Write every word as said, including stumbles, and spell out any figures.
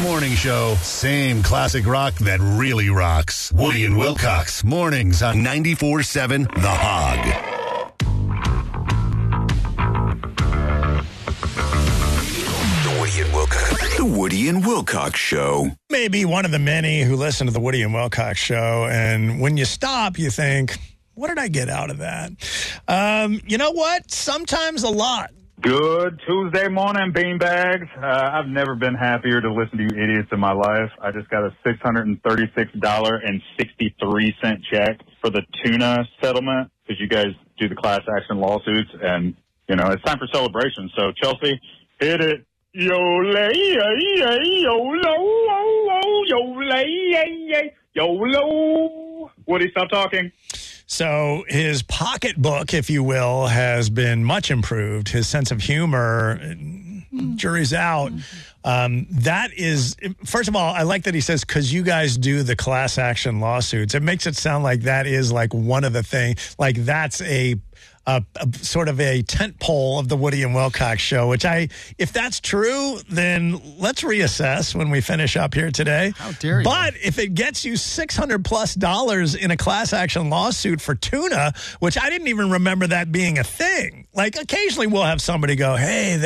morning show. Same classic rock that really rocks. Woody and Wilcox. Mornings on ninety-four seven The Hog. Woody and Wilcox. The Woody and Wilcox Show. Maybe one of the many who listen to the Woody and Wilcox Show, and when you stop, you think, what did I get out of that? Um, you know what? Sometimes a lot. Good Tuesday morning, beanbags. Uh, I've never been happier to listen to you idiots in my life. I just got a six hundred thirty-six dollars and sixty-three cents check for the tuna settlement because you guys do the class action lawsuits, and, you know, it's time for celebration. So, Chelsea, hit it. Yo, lay, yo, low, yo, lay, yo, low. Woody, stop talking. So his pocketbook, if you will, has been much improved. His sense of humor, jury's out. Um, that is, first of all, I like that he says, because you guys do the class action lawsuits. It makes it sound like that is like one of the things, like that's a A, a sort of a tent pole of the Woody and Wilcox Show, which I, if that's true, then let's reassess when we finish up here today. How dare you? But if it gets you six hundred plus dollars in a class action lawsuit for tuna, which I didn't even remember that being a thing. Like occasionally we'll have somebody go, hey,